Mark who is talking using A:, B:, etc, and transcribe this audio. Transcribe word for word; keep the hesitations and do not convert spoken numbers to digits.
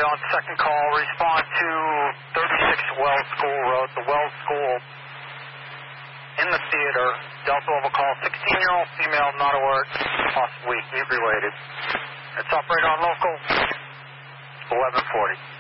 A: on second call. Respond to thirty-six Wells School Road, the Wells School in the theater. Delta level call, sixteen-year-old female, not alert, possibly heat related. It's operator on local, eleven forty.